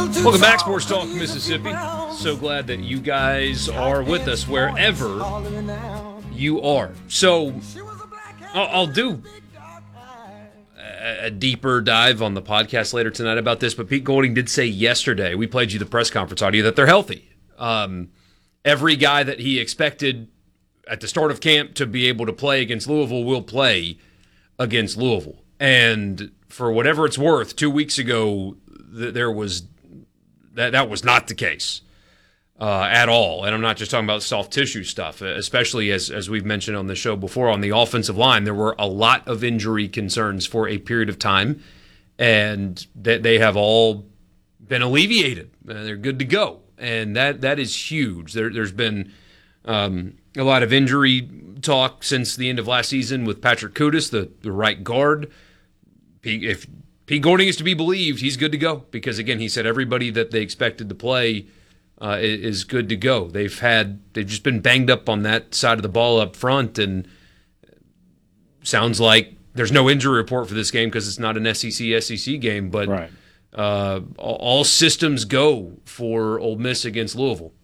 Welcome back, Sports Talk Mississippi. So glad that you guys are with us wherever you are. So I'll do a deeper dive on the podcast later tonight about this, but Pete Golding did say yesterday, we played you the press conference audio, that they're healthy. Every guy that he expected at the start of camp to be able to play against Louisville will play against Louisville. And for whatever it's worth, 2 weeks ago, that was not the case at all. And I'm not just talking about soft tissue stuff, especially as we've mentioned on the show before, on the offensive line. There were a lot of injury concerns for a period of time, and they have all been alleviated. They're good to go. And that is huge. There's been a lot of injury talk since the end of last season with Patrick Kudus, the right guard. If Pete Golding is to be believed, he's good to go because, again, he said everybody that they expected to play is good to go. They've just been banged up on that side of the ball up front, and sounds like there's no injury report for this game because it's not an SEC game, but right. All systems go for Ole Miss against Louisville.